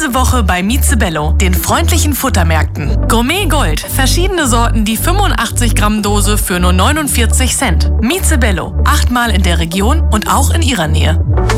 Diese Woche bei Mizebello, den freundlichen Futtermärkten. Gourmet Gold, verschiedene Sorten, die 85 Gramm Dose für nur 49 Cent. Mizebello, 8-mal in der Region und auch in Ihrer Nähe.